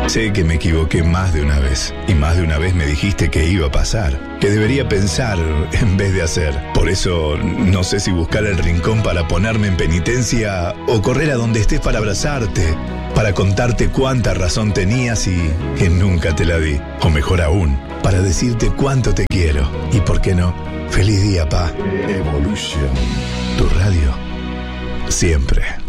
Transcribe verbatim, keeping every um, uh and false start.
Sé que me equivoqué más de una vez, y más de una vez me dijiste que iba a pasar, que debería pensar en vez de hacer. Por eso no sé si buscar el rincón para ponerme en penitencia o correr a donde estés para abrazarte, para contarte cuánta razón tenías y que nunca te la di. O mejor aún, para decirte cuánto te quiero. Y por qué no, feliz día, pa. Evolution. Tu radio. Siempre.